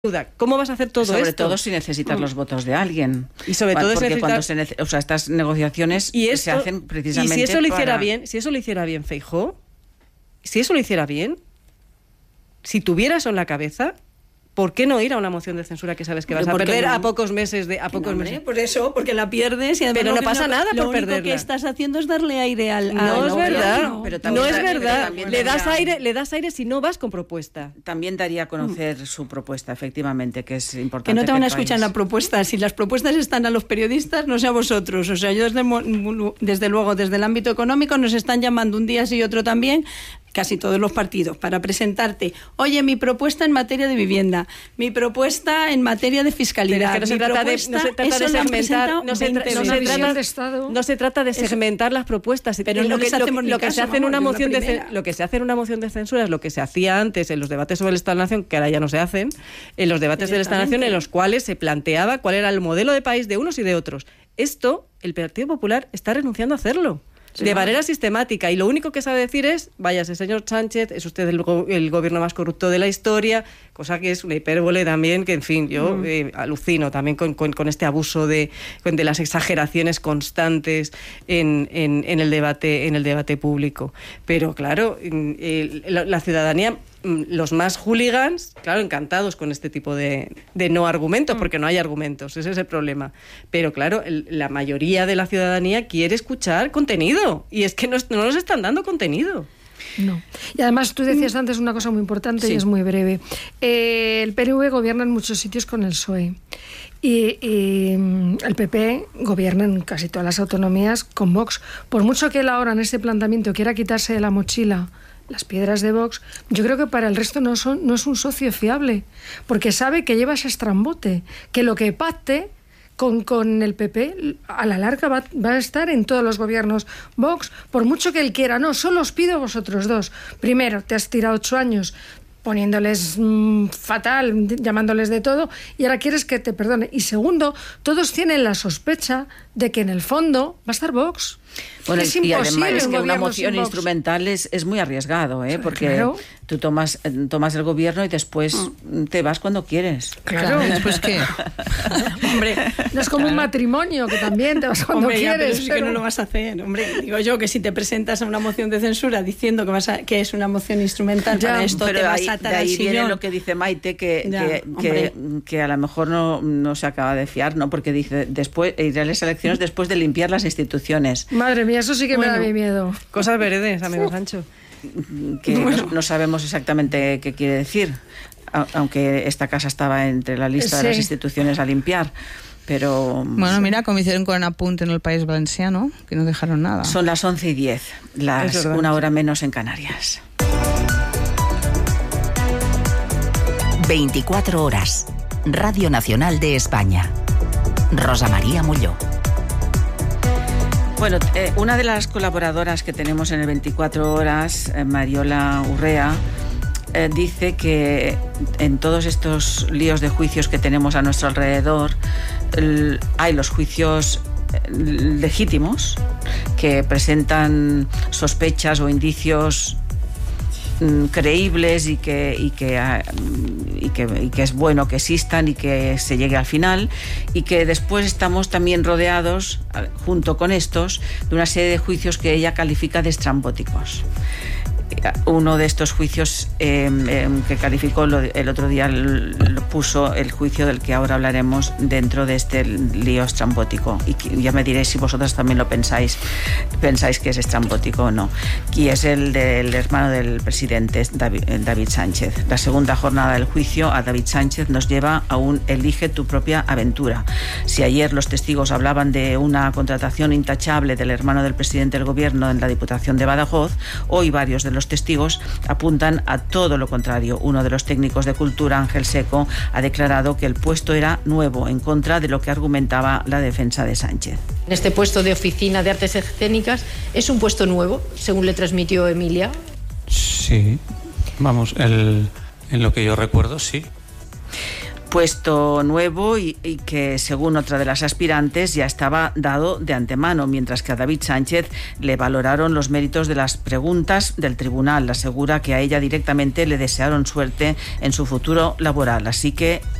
¿Cómo vas a hacer todo esto? Sobre todo si necesitas los votos de alguien. Y sobre todo porque cuando estas negociaciones se hacen precisamente. Y si eso lo hiciera bien, Feijóo, si tuviera eso en la cabeza, ¿por qué no ir a una moción de censura que sabes que vas a perder a pocos meses? Por eso, porque la pierdes y además pero no pasa nada por perderla. Lo único que estás haciendo es darle aire al... No es verdad. No es verdad. Le das aire si no vas con propuesta. También daría a conocer su propuesta, efectivamente, que es importante. Que no te van a escuchar la propuesta. Si las propuestas están a los periodistas, no sé a vosotros. O sea, yo desde luego, desde el ámbito económico, nos están llamando un día sí y otro también, casi todos los partidos, para presentarte, oye, mi propuesta en materia de vivienda, mi propuesta en materia de fiscalidad. Pero es que no se trata de segmentar, no se trata de segmentar las propuestas, pero lo que se hace en una moción de censura es lo que se hacía antes en los debates sobre el Estado-Nación, que ahora ya no se hacen, en los debates del Estado-Nación en los cuales se planteaba cuál era el modelo de país de unos y de otros. Esto, el Partido Popular está renunciando a hacerlo. De manera sistemática, y lo único que sabe decir es: váyase, señor Sánchez, es usted el gobierno más corrupto de la historia, cosa que es una hipérbole también, que en fin, yo alucino también con este abuso de las exageraciones constantes en el debate público. Pero claro, la ciudadanía, los más hooligans, claro, encantados con este tipo de no argumentos, porque no hay argumentos, ese es el problema. Pero claro, la mayoría de la ciudadanía quiere escuchar contenido, y es que no nos están dando contenido. No. Y además tú decías antes una cosa muy importante, sí, y es muy breve. El PNV gobierna en muchos sitios con el PSOE. Y el PP gobierna en casi todas las autonomías con Vox. Por mucho que él ahora en este planteamiento quiera quitarse de la mochila las piedras de Vox, yo creo que para el resto no es un socio fiable, porque sabe que lleva ese estrambote, que lo que pacte con el PP a la larga va a estar en todos los gobiernos. Vox, por mucho que él quiera, no, solo os pido a vosotros dos. Primero, te has tirado 8 años poniéndoles fatal, llamándoles de todo, y ahora quieres que te perdone. Y segundo, todos tienen la sospecha de que en el fondo va a estar Vox. Bueno, y además es que una moción instrumental es muy arriesgado, porque claro, tú tomas el gobierno y después te vas cuando quieres. Claro, ¿después qué? Hombre, no es como un matrimonio, que también te vas cuando quieres. Pero sí que no lo vas a hacer. Hombre, digo yo que si te presentas a una moción de censura diciendo que es una moción instrumental, para esto te vas a atar al sillón. De ahí viene lo que dice Maite, que a lo mejor no se acaba de fiar, ¿no? Porque dice, después irá a las elecciones después de limpiar las instituciones. Madre mía, eso sí que me da miedo. Cosas veredes, amigo Sancho. Que no sabemos exactamente qué quiere decir, aunque esta casa estaba entre la lista de las instituciones a limpiar. Pero bueno, mira, como hicieron con Apunt en el País Valenciano, que no dejaron nada. Son las 11:10, una hora menos en Canarias. 24 horas. Radio Nacional de España. Rosa María Molló. Bueno, una de las colaboradoras que tenemos en el 24 horas, Mariola Urrea, dice que en todos estos líos de juicios que tenemos a nuestro alrededor, hay los juicios legítimos que presentan sospechas o indicios creíbles y que es bueno que existan y que se llegue al final, y que después estamos también rodeados, junto con estos, de una serie de juicios que ella califica de estrambóticos. Uno de estos juicios que calificó el otro día, lo puso el juicio del que ahora hablaremos dentro de este lío estrambótico, y ya me diréis si vosotros también lo pensáis que es estrambótico o no, y es el del hermano del presidente, David Sánchez. La segunda jornada del juicio a David Sánchez nos lleva a un elige tu propia aventura. Si ayer los testigos hablaban de una contratación intachable del hermano del presidente del gobierno en la Diputación de Badajoz, hoy varios de los testigos apuntan a todo lo contrario. Uno de los técnicos de cultura, Ángel Seco, ha declarado que el puesto era nuevo, en contra de lo que argumentaba la defensa de Sánchez. Este puesto de oficina de artes escénicas es un puesto nuevo, según le transmitió Emilia. Sí, vamos, en lo que yo recuerdo, sí. puesto nuevo y que, según otra de las aspirantes, ya estaba dado de antemano, mientras que a David Sánchez le valoraron los méritos de las preguntas del tribunal. Asegura que a ella directamente le desearon suerte en su futuro laboral. Así que